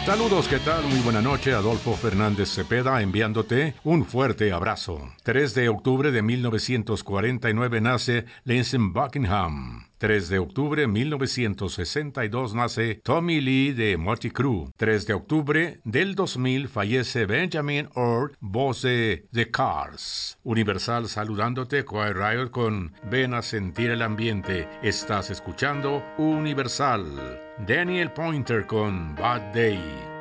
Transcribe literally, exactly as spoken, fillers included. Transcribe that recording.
Saludos, ¿qué tal? Muy buena noche, Adolfo Fernández Cepeda enviándote un fuerte abrazo. tres de octubre de mil novecientos cuarenta y nueve nace Lindsey Buckingham. tres de octubre de mil novecientos sesenta y dos nace Tommy Lee de Mötley Crüe. tres de octubre del dos mil fallece Benjamin Orr, voz de The Cars. Universal saludándote, Quiet Riot con Ven a sentir el ambiente. Estás escuchando Universal. Daniel Pointer con Bad Day.